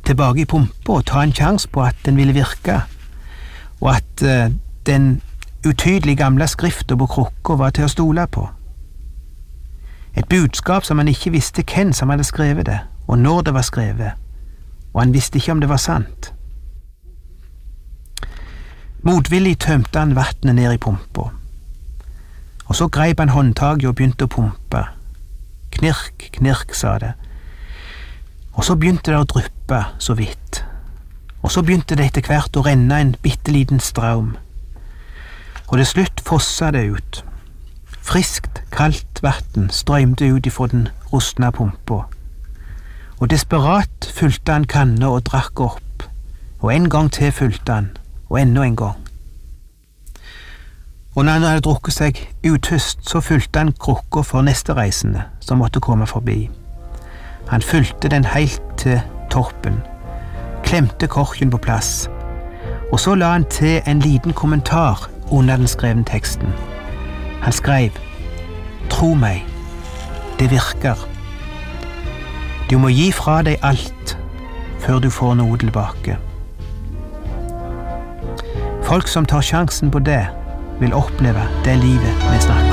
tilbake i pumpa og ta en sjanse på at den ville virke, og at den utydelige gamle skriften på krukka var til å stole på. Et budskap som han ikke visste hvem som hadde skrevet det, og når det var skrevet, og han visste ikke om det var sant. Motvillig tømte han vattnet ned i pumpa, og så greip han håndtaket og begynte å pumpe. Knirk, knirk, sa det. Og så begynte det å dryppe så vidt, og så begynte det etter hvert å renne en bitteliten straum, og til slutt fossa det ut. Friskt, kaldt vatten strømte ut ifra den rustne pumpa, og desperat fylte han kanna og drakk opp, og en gang til fylte han, og enda en gang. Og når han hadde drukket seg uthyst, så fylte han krukka for neste reisende som måtte komme forbi. Han fylte den helt til toppen, klemte korken på plass, og så la han til en liten kommentar under den skrevne teksten. Han skrev: «Tro meg, det virker. Du må gi fra deg alt før du får noe tilbake.» Folk som tar sjansen på det, vil oppleve det livet vi snakker.